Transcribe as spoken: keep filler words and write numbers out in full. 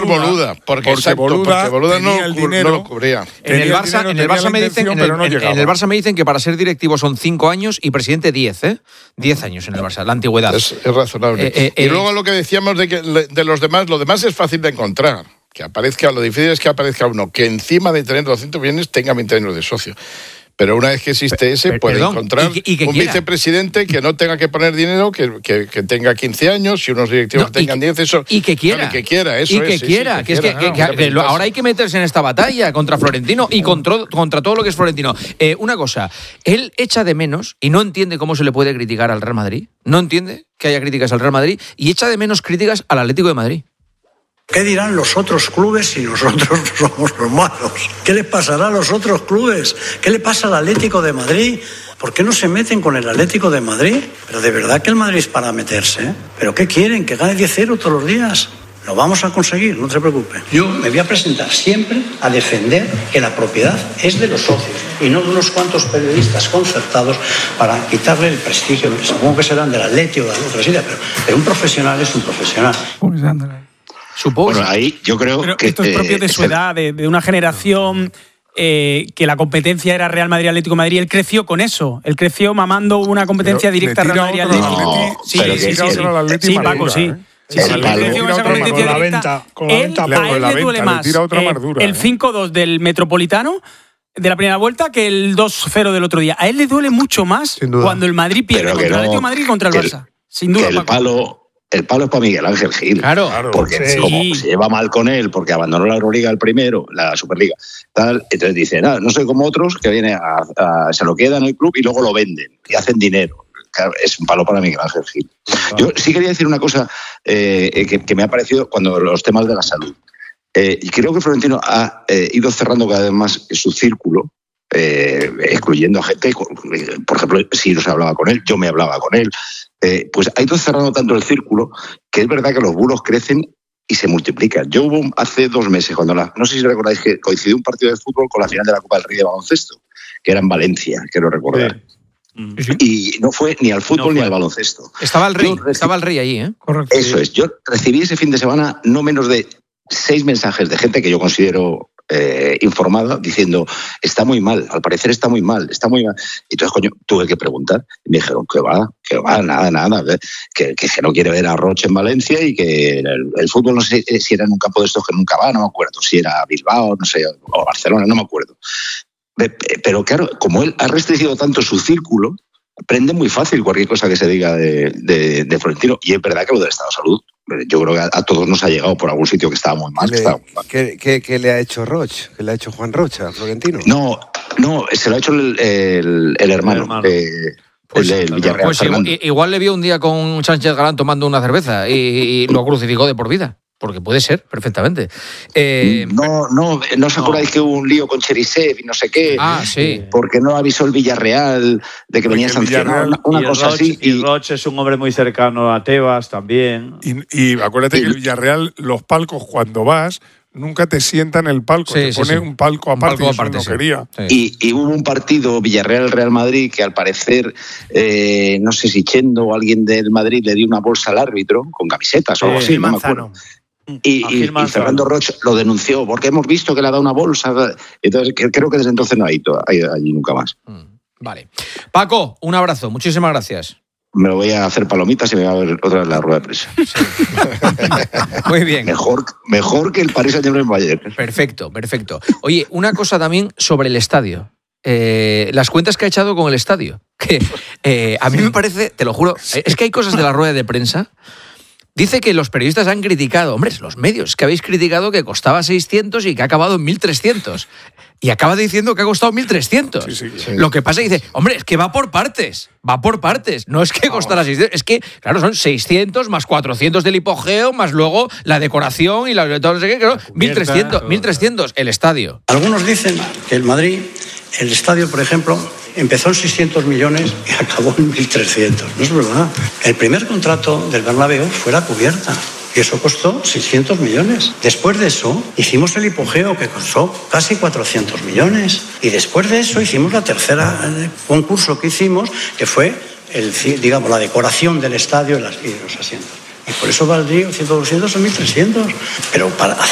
por Boluda, porque, porque exacto, Boluda, porque Boluda no, el dinero, no lo cubría. En el Barça, dinero, en el Barça me dicen, en el, no en, en el Barça me dicen que para ser directivo son cinco años y presidente diez, ¿eh? diez años en el Barça, la antigüedad. Es, es razonable. Eh, eh, y eh, luego lo que decíamos de, que, de los demás, lo demás es fácil de encontrar. Que aparezca, lo difícil es que aparezca uno que encima de tener doscientos millones tenga veinte años de socio. Pero una vez que existe ese, per, puede perdón, encontrar y que, y que un quiera. vicepresidente que no tenga que poner dinero, que, que, que tenga quince años, y unos directivos No, que tengan y, diez, eso. Y que quiera. Claro, y que quiera, eso y que es, sí, quiera. sí, que, que, quiera, es que, claro, que, que ahora hay que meterse en esta batalla contra Florentino y contra, contra todo lo que es Florentino. Eh, una cosa, él echa de menos y no entiende cómo se le puede criticar al Real Madrid. No entiende que haya críticas al Real Madrid y echa de menos críticas al Atlético de Madrid. ¿Qué dirán los otros clubes si nosotros somos los malos? ¿Qué les pasará a los otros clubes? ¿Qué le pasa al Atlético de Madrid? ¿Por qué no se meten con el Atlético de Madrid? Pero de verdad que el Madrid es para meterse, ¿eh? ¿Pero qué quieren? ¿Que gane diez cero todos los días? Lo vamos a conseguir, no se preocupe. Yo me voy a presentar siempre a defender que la propiedad es de los socios y no de unos cuantos periodistas concertados para quitarle el prestigio. Supongo que serán del Atlético o de otras ideas, pero, pero un profesional es un profesional. Pues ándale. Supongo. Bueno, ahí yo creo Pero que... esto es propio de su eh, edad, de, de una generación eh, que la competencia era Real Madrid-Atlético de Madrid. Él creció con eso. Él creció mamando una competencia Pero directa le Real tira Madrid-Atlético. otro al Atleti, Sí, pero sí, que sí, tira sí. otro al Atleti Sí, más Paco, dura, sí. ¿eh? Sí, El sí, él palo. creció con esa Tira otra competencia más dura. directa. Con la Él- venta, con la a él le venta, duele le más tira otra eh, más dura, el ¿eh? cinco dos del Metropolitano de la primera vuelta que el dos cero del otro día. A él le duele mucho más Sin duda. cuando el Madrid pierde Pero que contra el no, Atlético de Madrid y contra el que el- Barça. Sin duda, que el Paco. palo... El palo es para Miguel Ángel Gil. Claro. Claro. Porque Sí. como se lleva mal con él, porque abandonó la Euroliga el primero, la Superliga, tal, entonces dice, no, no soy como otros que vienen a, a- se lo quedan en el club y luego lo venden y hacen dinero. Claro, es un palo para Miguel Ángel Gil. Yo sí quería decir una cosa eh, que, que me ha parecido cuando los temas de la salud. Eh, y creo que Florentino ha eh, ido cerrando cada vez más su círculo, eh, excluyendo a gente, por ejemplo, si no se hablaba con él, yo me hablaba con él, eh, pues ha ido cerrando tanto el círculo que es verdad que los bulos crecen y se multiplican. Yo hubo hace dos meses, cuando la, no sé si recordáis que coincidió un partido de fútbol con la final de la Copa del Rey de baloncesto, que era en Valencia, quiero recordar. Sí. Y no fue ni al fútbol No ni fue. al baloncesto. Estaba el rey, Yo reci- estaba el rey allí, ¿eh? Correcto. Eso es. Yo recibí ese fin de semana no menos de seis mensajes de gente que yo considero eh, informada diciendo está muy mal, al parecer está muy mal, está muy mal. Y entonces, coño, tuve que preguntar. Y me dijeron que va, que va, nada, nada, que, que, que no quiere ver a Roche en Valencia y que el, el fútbol no sé si era en un campo de estos que nunca va, no me acuerdo, si era Bilbao, no sé, o Barcelona, no me acuerdo. Pero claro, como él ha restringido tanto su círculo, prende muy fácil cualquier cosa que se diga de, de, de Florentino. Y es verdad que lo del estado de salud, yo creo que a, a todos nos ha llegado por algún sitio que estaba muy mal. ¿Qué, Que estaba muy le, mal. ¿qué, qué, qué le ha hecho Roche? ¿Qué le ha hecho Juan Rocha a Florentino? No, no, se lo ha hecho el, el, el hermano. El hermano. Eh, Pues, el del Villarreal, pues Fernando. igual, igual le vio un día con Sánchez Galán tomando una cerveza y, y lo crucificó de por vida. Porque puede ser, perfectamente. Eh, No, no, no os acordáis que hubo un lío con Cherisev y no sé qué. Ah, sí. Porque no avisó el Villarreal de que venía Porque el sancionado. Villarreal- Una, una y cosa Roche, así. Y Roche es un hombre muy cercano a Tebas también. Y, y acuérdate que el Villarreal, los palcos, cuando vas, nunca te sientan en el palco. Sí, te sí, pone sí. un palco Un aparte palco y eso aparte, no sí. quería. Sí. Y, y hubo un partido Villarreal-Real Madrid que al parecer, eh, no sé si Chendo o alguien del Madrid le dio una bolsa al árbitro con camisetas o algo Sí, así, no me Manzano. acuerdo. Y, A y- Gil y Manzano. Fernando Roche lo denunció porque hemos visto que le ha dado una bolsa. Entonces que- creo que desde entonces no ha ido ahí- allí nunca más. Mm, Vale. Paco, un abrazo. Muchísimas gracias. Me lo voy a hacer palomitas y me va a ver otra vez la rueda de prensa. Muy bien. Mejor, mejor que el Paris Saint-Germain Bayern. Perfecto, perfecto. Oye, una cosa también sobre el estadio. Eh, las cuentas que ha echado con el estadio. Que eh, a mí me parece, te lo juro, es que hay cosas de la rueda de prensa. Dice que los periodistas han criticado, hombre, los medios, que habéis criticado que costaba seiscientos y que ha acabado en mil trescientos. Y acaba diciendo que ha costado mil trescientos. Sí, sí, sí. Lo que pasa es que dice, hombre, es que va por partes, va por partes. No es que costara seiscientos, es que, claro, son seiscientos más cuatrocientos del hipogeo, más luego la decoración y la, todo no sé qué, claro, mil trescientos, mil trescientos el estadio. Algunos dicen que el Madrid, el estadio, por ejemplo, empezó en seiscientos millones y acabó en mil trescientos. No es verdad. El primer contrato del Bernabéu fue la cubierta. Y eso costó seiscientos millones. Después de eso, hicimos el hipogeo, que costó casi cuatrocientos millones. Y después de eso, hicimos la tercera eh, concurso que hicimos, que fue, el, digamos, la decoración del estadio y, las, y los asientos. Y por eso valdría ciento, doscientos o mil trescientos. Pero para